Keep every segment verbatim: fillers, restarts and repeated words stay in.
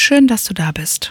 Schön, dass du da bist.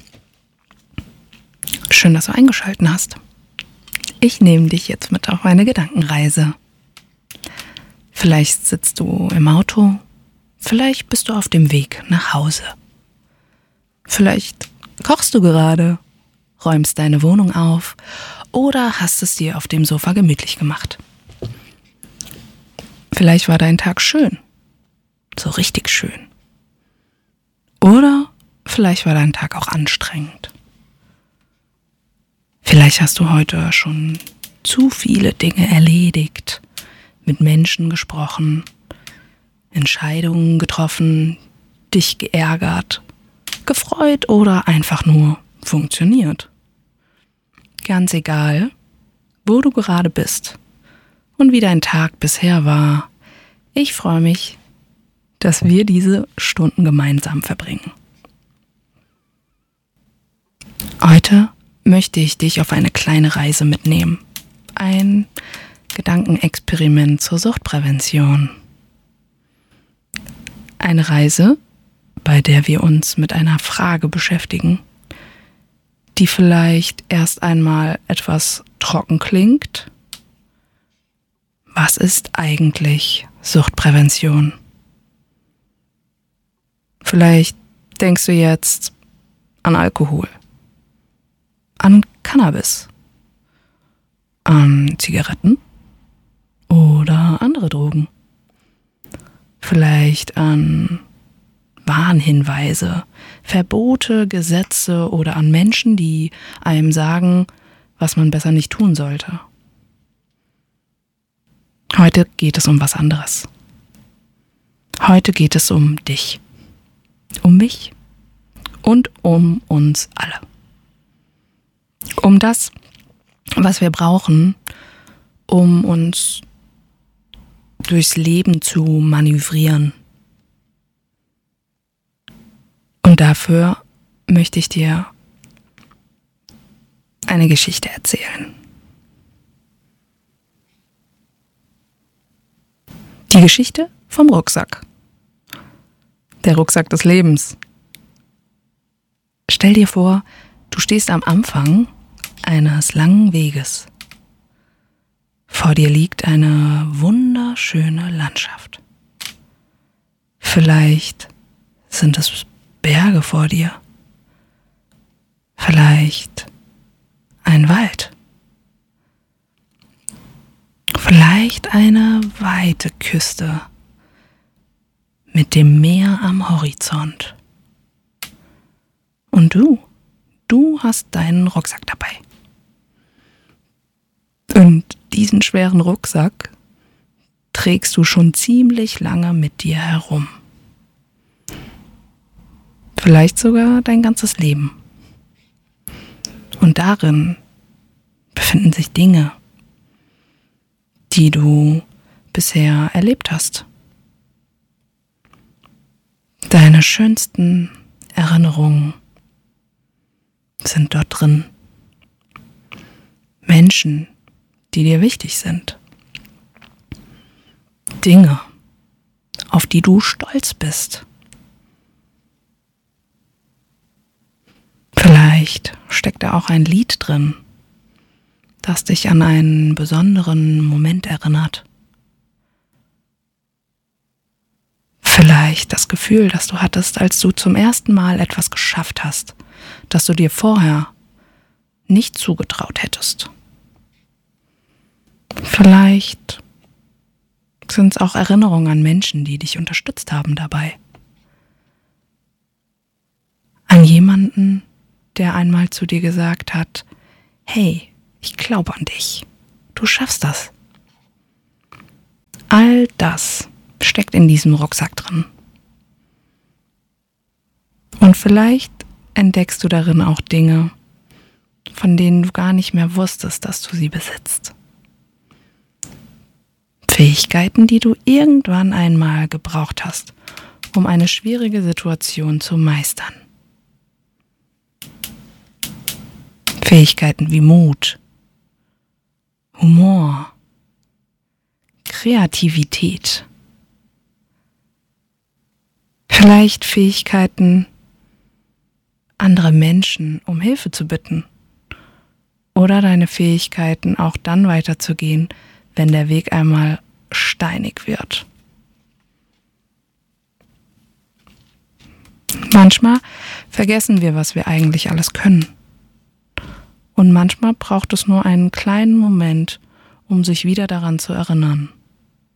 Schön, dass du eingeschaltet hast. Ich nehme dich jetzt mit auf eine Gedankenreise. Vielleicht sitzt du im Auto, vielleicht bist du auf dem Weg nach Hause. Vielleicht kochst du gerade, räumst deine Wohnung auf oder hast es dir auf dem Sofa gemütlich gemacht. Vielleicht war dein Tag schön, so richtig schön. Oder vielleicht war dein Tag auch anstrengend. Vielleicht hast du heute schon zu viele Dinge erledigt, mit Menschen gesprochen, Entscheidungen getroffen, dich geärgert, gefreut oder einfach nur funktioniert. Ganz egal, wo du gerade bist und wie dein Tag bisher war, ich freue mich, dass wir diese Stunden gemeinsam verbringen. Heute möchte ich dich auf eine kleine Reise mitnehmen. Ein Gedankenexperiment zur Suchtprävention. Eine Reise, bei der wir uns mit einer Frage beschäftigen, die vielleicht erst einmal etwas trocken klingt. Was ist eigentlich Suchtprävention? Vielleicht denkst du jetzt an Alkohol, an Cannabis, an Zigaretten oder andere Drogen. Vielleicht an Warnhinweise, Verbote, Gesetze oder an Menschen, die einem sagen, was man besser nicht tun sollte. Heute geht es um was anderes. Heute geht es um dich, um mich und um uns alle. Um das, was wir brauchen, um uns durchs Leben zu manövrieren. Und dafür möchte ich dir eine Geschichte erzählen. Die Geschichte vom Rucksack. Der Rucksack des Lebens. Stell dir vor, du stehst am Anfang eines langen Weges. Vor dir liegt eine wunderschöne Landschaft. Vielleicht sind es Berge vor dir. Vielleicht ein Wald. Vielleicht eine weite Küste mit dem Meer am Horizont. Und du, du hast deinen Rucksack dabei. Und diesen schweren Rucksack trägst du schon ziemlich lange mit dir herum. Vielleicht sogar dein ganzes Leben. Und darin befinden sich Dinge, die du bisher erlebt hast. Deine schönsten Erinnerungen sind dort drin. Menschen, die dir wichtig sind. Dinge, auf die du stolz bist. Vielleicht steckt da auch ein Lied drin, das dich an einen besonderen Moment erinnert. Vielleicht das Gefühl, das du hattest, als du zum ersten Mal etwas geschafft hast, das du dir vorher nicht zugetraut hättest. Vielleicht sind es auch Erinnerungen an Menschen, die dich unterstützt haben dabei. An jemanden, der einmal zu dir gesagt hat, hey, ich glaube an dich, du schaffst das. All das steckt in diesem Rucksack drin. Und vielleicht entdeckst du darin auch Dinge, von denen du gar nicht mehr wusstest, dass du sie besitzt. Fähigkeiten, die du irgendwann einmal gebraucht hast, um eine schwierige Situation zu meistern. Fähigkeiten wie Mut, Humor, Kreativität. Vielleicht Fähigkeiten, andere Menschen um Hilfe zu bitten oder deine Fähigkeiten auch dann weiterzugehen, wenn der Weg einmal steinig wird. Manchmal vergessen wir, was wir eigentlich alles können. Und manchmal braucht es nur einen kleinen Moment, um sich wieder daran zu erinnern.